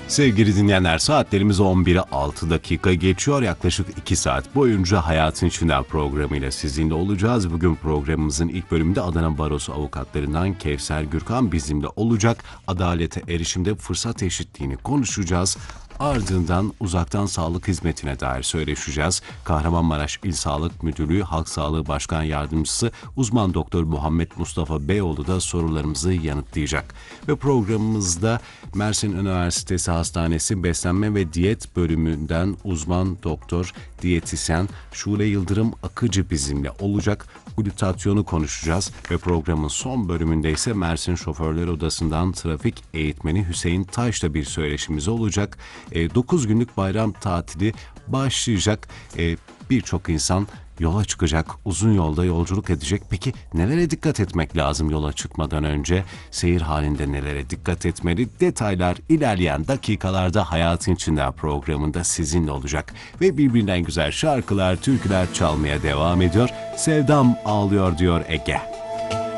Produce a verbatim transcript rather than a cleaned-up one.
Sevgili dinleyenler, saatlerimiz on bire altı dakika geçiyor. Yaklaşık iki saat boyunca Hayatın İçinden programıyla sizinle olacağız. Bugün programımızın ilk bölümünde Adana Barosu avukatlarından Kevser Gürkan bizimle olacak. Adalete erişimde fırsat eşitliğini konuşacağız. Ardından uzaktan sağlık hizmetine dair söyleşeceğiz. Kahramanmaraş İl Sağlık Müdürlüğü Halk Sağlığı Başkan Yardımcısı uzman doktor Muhammed Mustafa Beyoğlu da sorularımızı yanıtlayacak. Ve programımızda Mersin Üniversitesi Hastanesi Beslenme ve Diyet bölümünden uzman doktor diyetisyen Şule Yıldırım Akıcı bizimle olacak. Glutatyonu konuşacağız ve programın son bölümünde ise Mersin Şoförler Odası'ndan trafik eğitmeni Hüseyin Taş'la bir söyleşimiz olacak. dokuz günlük bayram tatili başlayacak. E, Birçok insan yola çıkacak, uzun yolda yolculuk edecek. Peki nelere dikkat etmek lazım yola çıkmadan önce? Seyir halinde nelere dikkat etmeli? Detaylar ilerleyen dakikalarda Hayatın İçinden programında sizinle olacak. Ve birbirinden güzel şarkılar, türküler çalmaya devam ediyor. Sevdam ağlıyor diyor Ege.